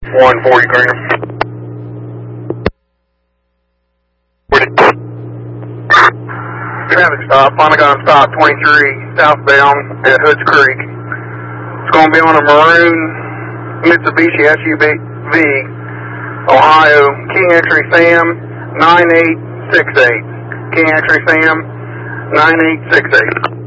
140 Graham. Traffic stop, finally got on stop 23 southbound at Hoods Creek. It's going to be on a maroon Mitsubishi SUV, Ohio, King X-Ray Sam 9868. King X-Ray Sam 9868.